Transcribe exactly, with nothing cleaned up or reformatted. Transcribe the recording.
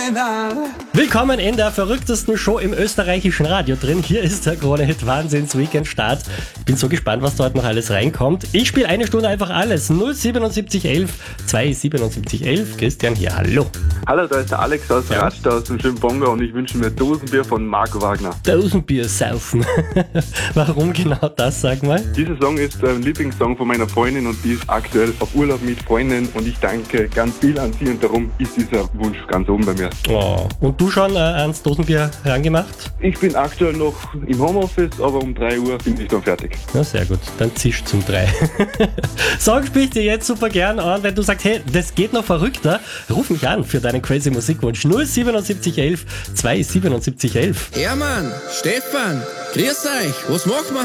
phänomenal. Willkommen in der verrücktesten Show im österreichischen Radio drin. Hier ist der Krone-Hit Wahnsinns-Weekend-Start. Bin so gespannt, was dort noch alles reinkommt. Ich spiele eine Stunde einfach alles. null siebenundsiebzig elf zweihundertsiebenundsiebzig elf. Christian hier, hallo. Hallo, da ist der Alex aus Ja. Radstadt aus dem schönen Bonga und ich wünsche mir Dosenbier von Marco Wagner. Dosenbier saufen. Warum genau das, sag mal? Dieser Song ist ein Lieblingssong von meiner Freundin und die ist aktuell auf Urlaub mit Freundin und ich danke ganz viel an sie und darum ist dieser Wunsch ganz oben bei mir. Oh. Und du schon äh, ans Dosenbier herangemacht? Ich bin aktuell noch im Homeoffice, aber um drei Uhr bin ich dann fertig. Na sehr gut, dann zisch zum drei. Song spiel ich dir jetzt super gern an, wenn du sagst, hey, das geht noch verrückter, ruf mich an für deinen crazy Musikwunsch. null siebenundsiebzig elf zweihundertsiebenundsiebzig elf. Hermann, Stefan, grüß euch, was machen wir